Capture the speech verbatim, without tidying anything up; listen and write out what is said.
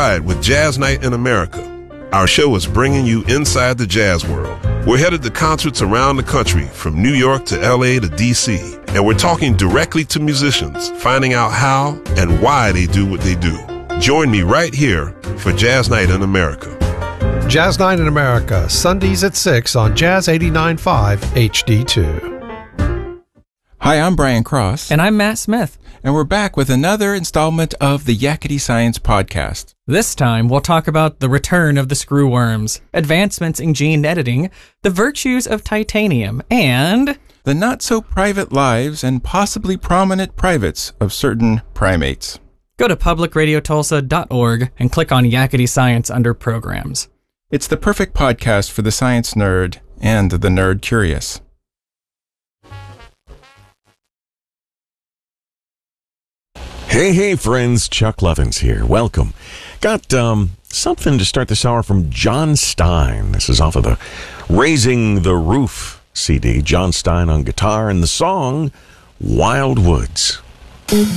ride with Jazz Night in America. Our show is bringing you inside the jazz world. We're headed to concerts around the country, from New York to L A to D C, and we're talking directly to musicians, finding out how and why they do what they do. Join me right here for Jazz Night in America. Jazz Night in America, Sundays at six on Jazz eighty-nine point five H D two. Hi, I'm Brian Cross. And I'm Matt Smith. And we're back with another installment of the Yakety Science Podcast. This time, we'll talk about the return of the screwworms, advancements in gene editing, the virtues of titanium, and the not-so-private lives and possibly prominent privates of certain primates. Go to public radio tulsa dot org and click on Yakety Science under Programs. It's the perfect podcast for the science nerd and the nerd curious. Hey, hey, friends. Chuck Lovins here. Welcome. Got um, something to start this hour from John Stein. This is off of the Raising the Roof C D. John Stein on guitar and the song Wild Woods.